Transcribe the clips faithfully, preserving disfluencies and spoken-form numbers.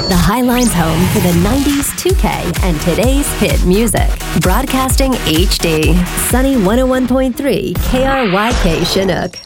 The Highline's home for the nineties, two K, and today's hit music. Broadcasting H D. Sunny one oh one point three K R Y K Chinook.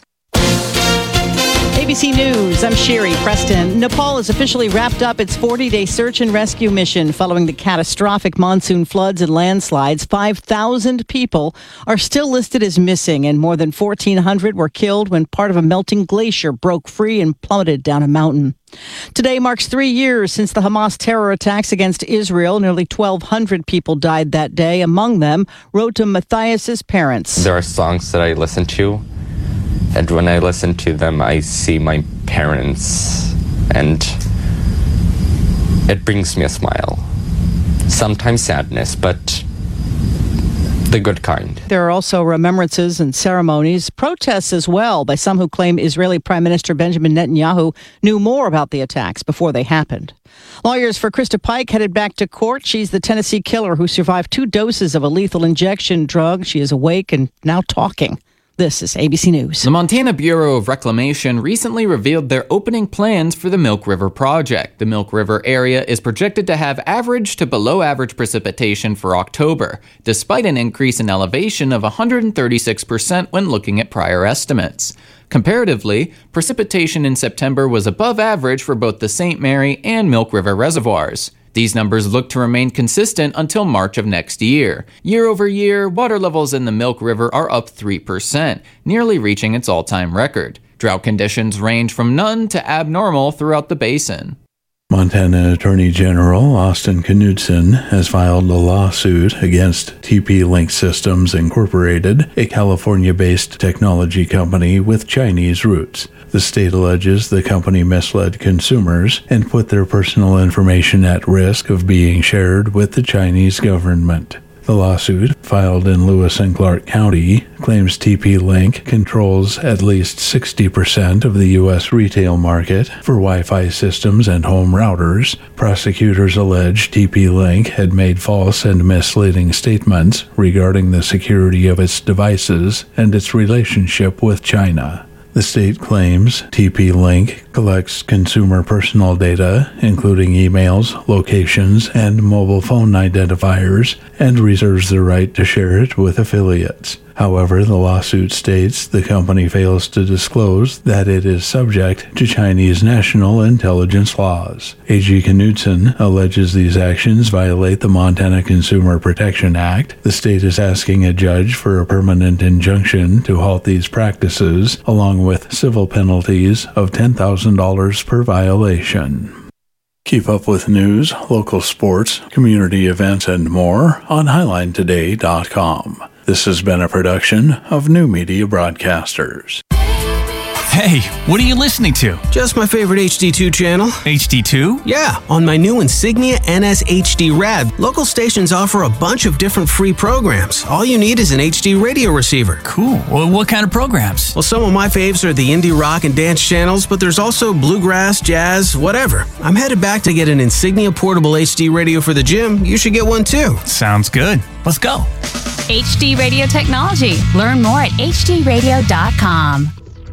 A B C News, I'm Sherry Preston. Nepal has officially wrapped up its forty-day search and rescue mission following the catastrophic monsoon floods and landslides. five thousand people are still listed as missing, and more than fourteen hundred were killed when part of a melting glacier broke free and plummeted down a mountain. Today marks three years since the Hamas terror attacks against Israel. Nearly twelve hundred people died that day. Among them, Rota Matthias's parents. There are songs that I listen to, and when I listen to them, I see my parents, and it brings me a smile. Sometimes sadness, but the good kind. There are also remembrances and ceremonies, protests as well by some who claim Israeli Prime Minister Benjamin Netanyahu knew more about the attacks before they happened. Lawyers for Krista Pike headed back to court. She's the Tennessee killer who survived two doses of a lethal injection drug. She is awake and now talking. This is A B C News. The Montana Bureau of Reclamation recently revealed their opening plans for the Milk River project. The Milk River area is projected to have average to below average precipitation for October, despite an increase in elevation of one hundred thirty-six percent when looking at prior estimates. Comparatively, precipitation in September was above average for both the Saint Mary and Milk River reservoirs. These numbers look to remain consistent until March of next year. Year over year, water levels in the Milk River are up three percent, nearly reaching its all-time record. Drought conditions range from none to abnormal throughout the basin. Montana Attorney General Austin Knudsen has filed a lawsuit against T P-Link Systems Incorporated, a California-based technology company with Chinese roots. The state alleges the company misled consumers and put their personal information at risk of being shared with the Chinese government. The lawsuit, filed in Lewis and Clark County, claims T P-Link controls at least sixty percent of the U S retail market for Wi-Fi systems and home routers. Prosecutors allege T P-Link had made false and misleading statements regarding the security of its devices and its relationship with China. The state claims T P-Link collects consumer personal data, including emails, locations, and mobile phone identifiers, and reserves the right to share it with affiliates. However, the lawsuit states the company fails to disclose that it is subject to Chinese national intelligence laws. A G Knudsen alleges these actions violate the Montana Consumer Protection Act. The state is asking a judge for a permanent injunction to halt these practices, along with civil penalties of ten thousand dollars per violation. Keep up with news, local sports, community events, and more on highline today dot com. This has been a production of New Media Broadcasters. Hey, what are you listening to? Just my favorite H D two channel. H D two? Yeah, on my new Insignia N S H D Rad, local stations offer a bunch of different free programs. All you need is an H D radio receiver. Cool. Well, what kind of programs? Well, some of my faves are the indie rock and dance channels, but there's also bluegrass, jazz, whatever. I'm headed back to get an Insignia portable H D radio for the gym. You should get one too. Sounds good. Let's go. H D Radio Technology. Learn more at H D radio dot com.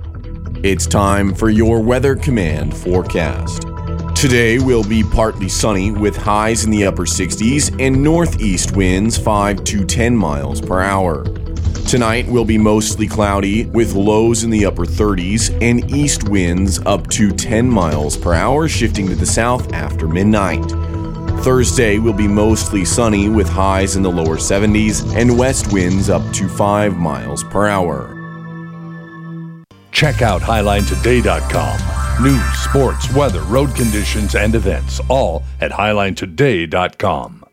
It's time for your Weather Command forecast. Today will be partly sunny with highs in the upper sixties and northeast winds five to ten miles per hour. Tonight will be mostly cloudy with lows in the upper thirties and east winds up to ten miles per hour, shifting to the south after midnight. Thursday will be mostly sunny with highs in the lower seventies and west winds up to five miles per hour. Check out highline today dot com. News, sports, weather, road conditions, and events, all at highline today dot com.